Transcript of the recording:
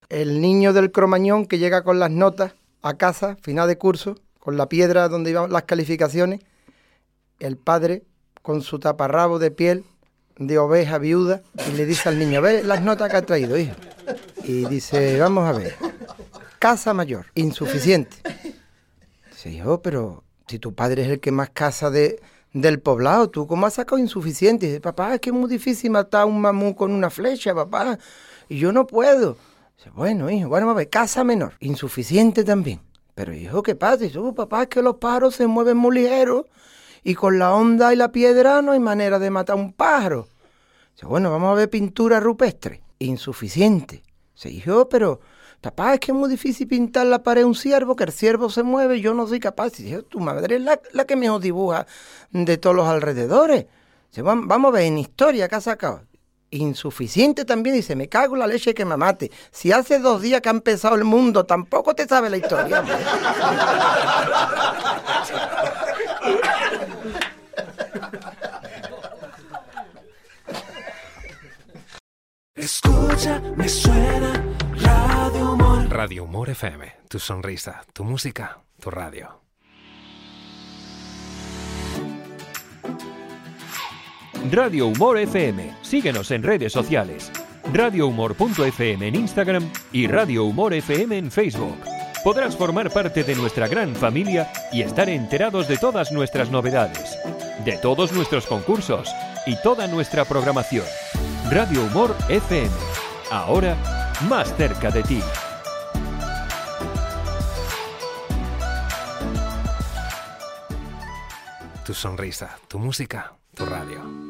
El niño del Cromañón que llega con las notas a casa, final de curso, con la piedra donde iban las calificaciones, el padre con su taparrabo de piel de oveja viuda y le dice al niño, ve las notas que ha traído, hijo. Y dice, vamos a ver, casa mayor, insuficiente. Dice, hijo, pero si tu padre es el que más casa del poblado, ¿tú cómo has sacado insuficiente? Dice, papá, es que es muy difícil matar a un mamú con una flecha, papá, y yo no puedo. Dice, bueno, hijo, bueno, vamos a ver, casa menor, insuficiente también. Pero hijo, ¿qué pasa? Dice, papá, es que los pájaros se mueven muy ligeros y con la onda y la piedra no hay manera de matar a un pájaro. Dice, bueno, vamos a ver pintura rupestre, insuficiente. Dice, hijo, pero papá, es que es muy difícil pintar la pared de un ciervo, que el ciervo se mueve y yo no soy capaz. Dice, tu madre es la que mejor dibuja de todos los alrededores. Dice, vamos a ver, en historia, ¿qué ha sacado? Insuficiente también, dice, me cago en la leche que me mate. Si hace 2 días que ha empezado el mundo, tampoco te sabe la historia. Escucha, me suena Radio Humor. Radio Humor FM, tu sonrisa, tu música, tu radio. Radio Humor FM. Síguenos en redes sociales. radiohumor.fm en Instagram y Radio Humor FM en Facebook. Podrás formar parte de nuestra gran familia y estar enterados de todas nuestras novedades, de todos nuestros concursos y toda nuestra programación. Radio Humor FM. Ahora, más cerca de ti. Tu sonrisa, tu música, tu radio.